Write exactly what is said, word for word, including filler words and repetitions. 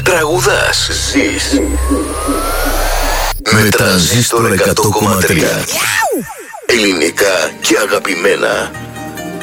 Τραγουδάς. Ζεις. Με Τρανζίστορ εκατό κόμμα τρία. Ελληνικά και αγαπημένα.